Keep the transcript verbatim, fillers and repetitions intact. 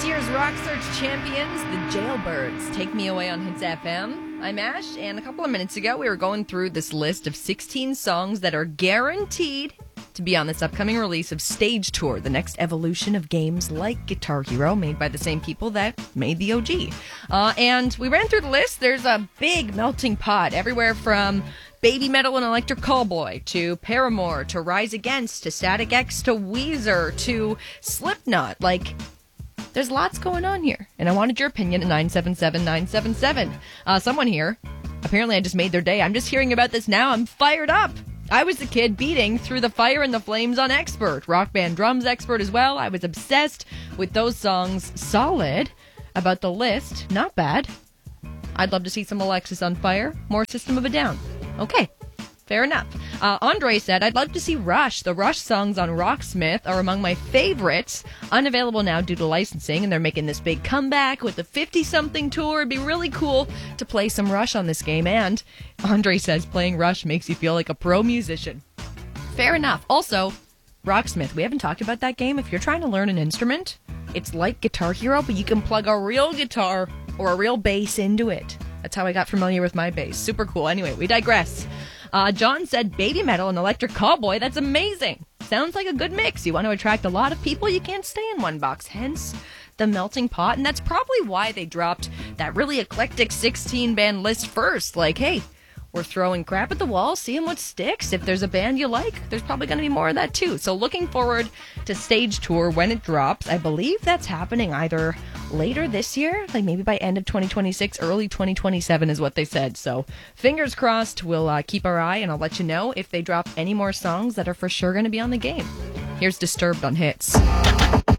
This year's Rock Search champions, the Jailbirds, take me away on Hits F M. I'm Ash, and a couple of minutes ago we were going through this list of sixteen songs that are guaranteed to be on this upcoming release of Stage Tour, the next evolution of games like Guitar Hero, made by the same people that made the O G. Uh, and we ran through the list. There's a big melting pot everywhere from Baby Metal and Electric Callboy to Paramore to Rise Against to Static X to Weezer to Slipknot. Like, there's lots going on here, and I wanted your opinion at nine seven seven nine seven seven. Uh, someone here, apparently I just made their day. I'm just hearing about this now. I'm fired up. I was the kid beating Through the Fire and the Flames on Expert. Rock Band Drums Expert as well. I was obsessed with those songs. Solid. About the list, not bad. I'd love to see some Alexis on Fire. More System of a Down. Okay. Fair enough. Uh, Andre said, I'd love to see Rush. The Rush songs on Rocksmith are among my favorites. Unavailable now due to licensing, and they're making this big comeback with the fifty-something tour. It'd be really cool to play some Rush on this game. And Andre says playing Rush makes you feel like a pro musician. Fair enough. Also, Rocksmith. We haven't talked about that game. If you're trying to learn an instrument, it's like Guitar Hero, but you can plug a real guitar or a real bass into it. That's how I got familiar with my bass. Super cool. Anyway, we digress. Uh, John said Baby Metal and Electric Callboy. That's amazing. Sounds like a good mix. You want to attract a lot of people, you can't stay in one box. Hence the melting pot. And that's probably why they dropped that really eclectic sixteen band list first. Like, hey, we're throwing crap at the wall, seeing what sticks. If there's a band you like, there's probably going to be more of that too. So looking forward to Stage Tour when it drops. I believe that's happening either later this year, like maybe by end of twenty twenty-six, early twenty twenty-seven is what they said. So fingers crossed, we'll uh, keep our eye, and I'll let you know if they drop any more songs that are for sure going to be on the game. Here's Disturbed on Hits.